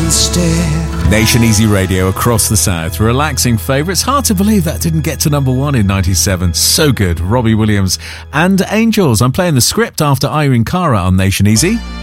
stare. Nation Easy Radio across the South. Relaxing favourites. Hard to believe that didn't get to number one in 97. So good. Robbie Williams and Angels. I'm playing The Script after Irene Cara on Nation Easy.